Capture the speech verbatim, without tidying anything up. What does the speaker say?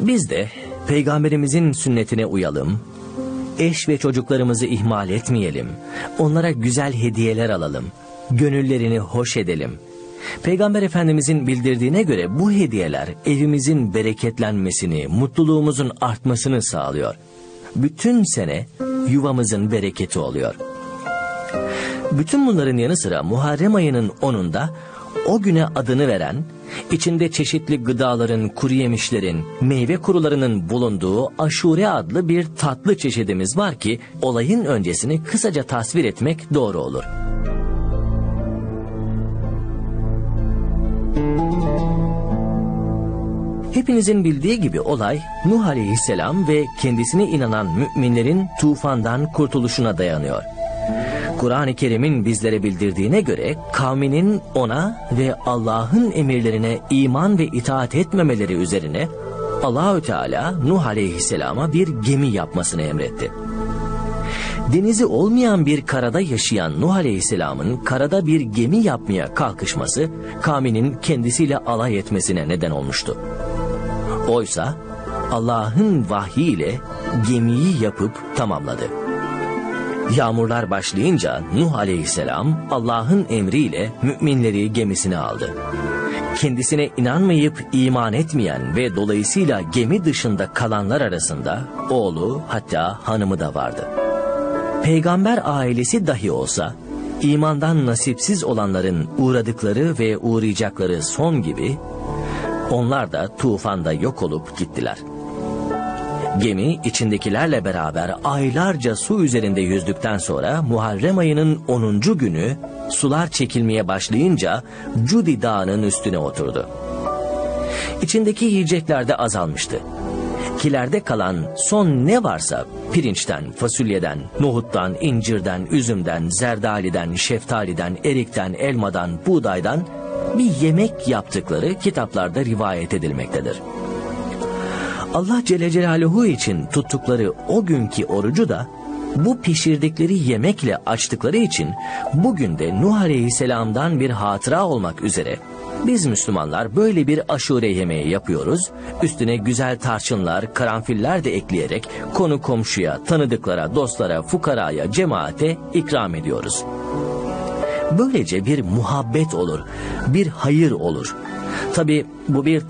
Biz de Peygamberimizin sünnetine uyalım, eş ve çocuklarımızı ihmal etmeyelim, onlara güzel hediyeler alalım, gönüllerini hoş edelim. Peygamber Efendimizin bildirdiğine göre bu hediyeler evimizin bereketlenmesini, mutluluğumuzun artmasını sağlıyor. Bütün sene yuvamızın bereketi oluyor. Bütün bunların yanı sıra Muharrem ayının onunda o güne adını veren, içinde çeşitli gıdaların, kuru yemişlerin, meyve kurularının bulunduğu Aşure adlı bir tatlı çeşidimiz var ki olayın öncesini kısaca tasvir etmek doğru olur. Hepinizin bildiği gibi olay Nuh Aleyhisselam ve kendisine inanan müminlerin tufandan kurtuluşuna dayanıyor. Kur'an-ı Kerim'in bizlere bildirdiğine göre kavminin ona ve Allah'ın emirlerine iman ve itaat etmemeleri üzerine Allahü Teala Nuh Aleyhisselam'a bir gemi yapmasını emretti. Denizi olmayan bir karada yaşayan Nuh Aleyhisselam'ın karada bir gemi yapmaya kalkışması kavminin kendisiyle alay etmesine neden olmuştu. Oysa Allah'ın vahyiyle gemiyi yapıp tamamladı. Yağmurlar başlayınca Nuh Aleyhisselam Allah'ın emriyle müminleri gemisine aldı. Kendisine inanmayıp iman etmeyen ve dolayısıyla gemi dışında kalanlar arasında oğlu hatta hanımı da vardı. Peygamber ailesi dahi olsa imandan nasipsiz olanların uğradıkları ve uğrayacakları son gibi onlar da tufanda yok olup gittiler. Gemi içindekilerle beraber aylarca su üzerinde yüzdükten sonra Muharrem ayının onuncu günü sular çekilmeye başlayınca Cudi Dağı'nın üstüne oturdu. İçindeki yiyecekler de azalmıştı. Kilerde kalan son ne varsa pirinçten, fasulyeden, nohuttan, incirden, üzümden, zerdaliden, şeftaliden, erikten, elmadan, buğdaydan bir yemek yaptıkları kitaplarda rivayet edilmektedir. Allah Celle Celaluhu için tuttukları o günkü orucu da bu pişirdikleri yemekle açtıkları için bugün de Nuh Aleyhisselam'dan bir hatıra olmak üzere biz Müslümanlar böyle bir aşure yemeği yapıyoruz. Üstüne güzel tarçınlar, karanfiller de ekleyerek konu komşuya, tanıdıklara, dostlara, fukaraya, cemaate ikram ediyoruz. Böylece bir muhabbet olur, bir hayır olur. Tabii bu bir